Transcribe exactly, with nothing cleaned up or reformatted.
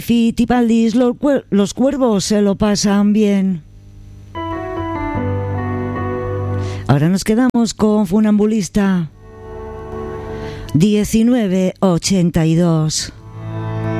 Fitipaldis, los, cuer- los cuervos se lo pasan bien. Ahora nos quedamos con Funambulista diecinueve ochenta y dos.